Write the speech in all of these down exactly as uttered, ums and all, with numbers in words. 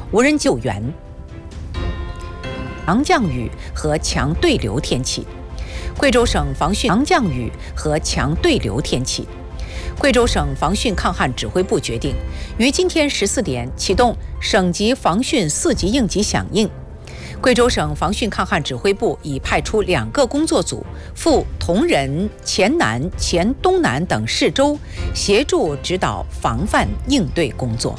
无人救援。强降雨和强对流天气，贵州省防汛强降雨和强对流天气。贵州省防汛抗旱指挥部决定，于今天十四点启动省级防汛四级应急响应。贵州省防汛抗旱指挥部已派出两个工作组赴铜仁、黔南、黔东南等市州，协助指导防范应对工作。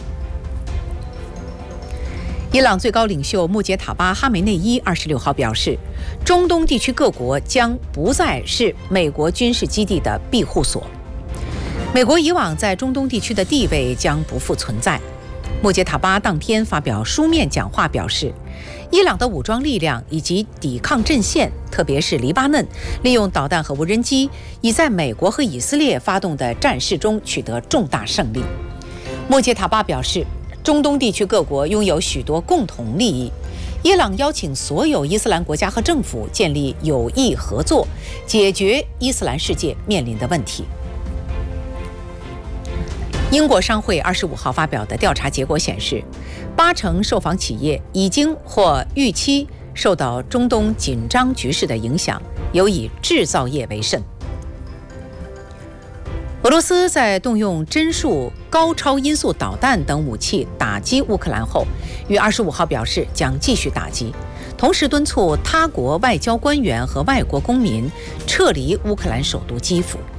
伊朗最高领袖穆杰塔巴·哈梅内伊二十六号表示，中东地区各国将不再是美国军事基地的庇护所，美国以往在中东地区的地位将不复存在。穆杰塔巴当天发表书面讲话表示，伊朗的武装力量以及抵抗阵线，特别是黎巴嫩，利用导弹和无人机，已在美国和以色列发动的战事中取得重大胜利。穆杰塔巴表示，中东地区各国拥有许多共同利益，伊朗邀请所有伊斯兰国家和政府建立有益合作，解决伊斯兰世界面临的问题。英国商会二十五号发表的调查结果显示，八成受访企业已经或预期受到中东紧张局势的影响，尤以制造业为甚。俄罗斯在动用针数高超音速导弹等武器打击乌克兰后，于二十五号表示将继续打击，同时敦促他国外交官员和外国公民撤离乌克兰首都基辅。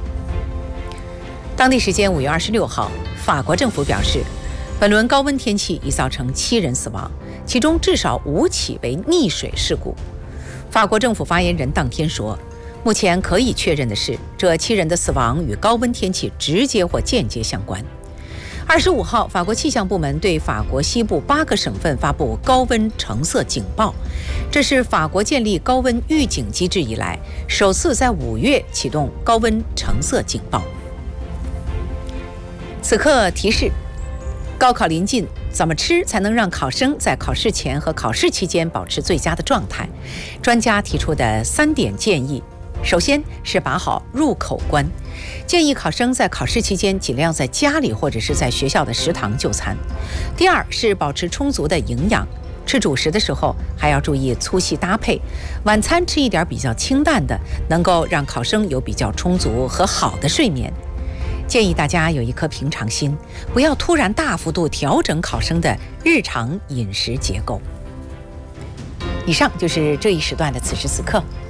当地时间五月二十六号，法国政府表示，本轮高温天气已造成七人死亡，其中至少五起为溺水事故。法国政府发言人当天说，目前可以确认的是，这七人的死亡与高温天气直接或间接相关。二十五号，法国气象部门对法国西部八个省份发布高温橙色警报，这是法国建立高温预警机制以来首次在五月启动高温橙色警报。此刻提示：高考临近，怎么吃才能让考生在考试前和考试期间保持最佳的状态？专家提出的三点建议。首先是把好入口关，建议考生在考试期间尽量在家里或者是在学校的食堂就餐。第二是保持充足的营养，吃主食的时候还要注意粗细搭配，晚餐吃一点比较清淡的，能够让考生有比较充足和好的睡眠。建议大家有一颗平常心，不要突然大幅度调整考生的日常饮食结构。以上就是这一时段的此时此刻。